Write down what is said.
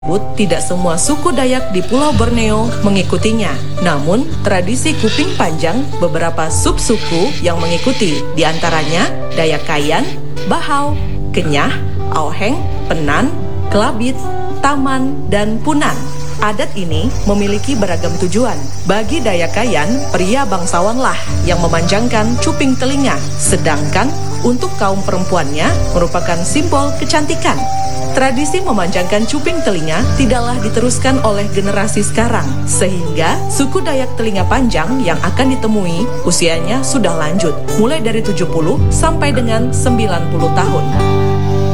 Tidak semua suku Dayak di Pulau Borneo mengikutinya. Namun, tradisi kuping panjang beberapa subsuku yang mengikuti, diantaranya Dayak Kayan, Bahau, Kenyah, Auheng, Penan, Kelabit, Taman, dan Punan. Adat ini memiliki beragam tujuan. Bagi Dayak Kayan, pria bangsawanlah yang memanjangkan cuping telinga, sedangkan untuk kaum perempuannya merupakan simbol kecantikan. Tradisi memanjangkan cuping telinga tidaklah diteruskan oleh generasi sekarang, sehingga suku Dayak telinga panjang yang akan ditemui usianya sudah lanjut, mulai dari 70 sampai dengan 90 tahun.